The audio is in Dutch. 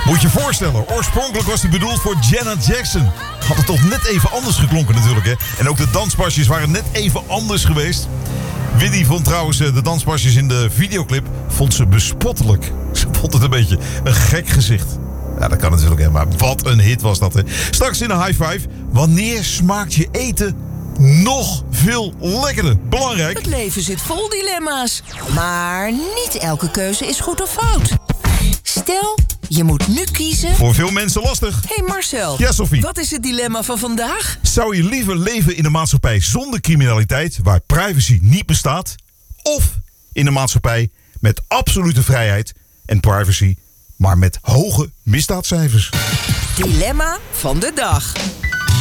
Moet je je voorstellen, oorspronkelijk was hij bedoeld voor Janet Jackson. Had het toch net even anders geklonken natuurlijk, hè? En ook de danspasjes waren net even anders geweest. Winnie vond trouwens de danspasjes in de videoclip vond ze bespottelijk. Ze vond het een beetje een gek gezicht. Ja, dat kan natuurlijk, hè, maar wat een hit was dat, hè. Straks in een high five. Wanneer smaakt je eten nog veel lekkerder? Belangrijk. Het leven zit vol dilemma's. Maar niet elke keuze is goed of fout. Stel, je moet nu kiezen. Voor veel mensen lastig. Hey Marcel. Ja, Sophie. Wat is het dilemma van vandaag? Zou je liever leven in een maatschappij zonder criminaliteit, waar privacy niet bestaat, of in een maatschappij met absolute vrijheid en privacy, maar met hoge misdaadcijfers? Dilemma van de dag.